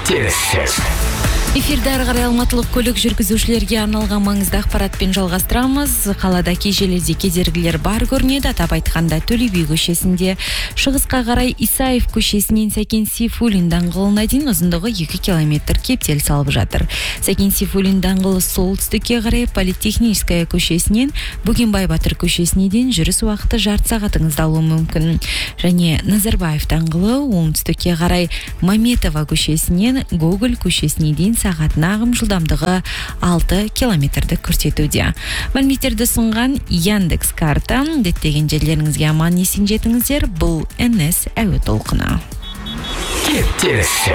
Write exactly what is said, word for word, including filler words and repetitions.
кептеліс. Эфирде ары қарай алматылық көлік жүргізушілерге арналған маңызды ақпаратпен жалғастырамыз. Қалада кей жерлерде кедергілер бар көрінеді. Атап айтқанда Төле би көшесінде, шығысқа қарай Исаев көшесінен Сәкен Сейфуллин даңғылына дейін ұзындығы екі километр кептеліс алып жатыр. Сәкен Сейфуллин даңғылы солтүстікке қарай Политехническая көшесінен Бөгенбай Батыр көшесіне дейін жүріс уақыты жарты сағатыңызды алуы мүмкін. Және Назарбаев даңғылы оңтүстікке қарай Маметова көшесінен Гоголь көшесіне дейін сағатына ағым жылдамдығы алты километрді көрсетуде. Мәліметтерді ұсынған Яндекс карта. Деттеген жерлеріңізге аман есен жетіңіздер. Бұл эн эс әуе толқыны. Кептеліс.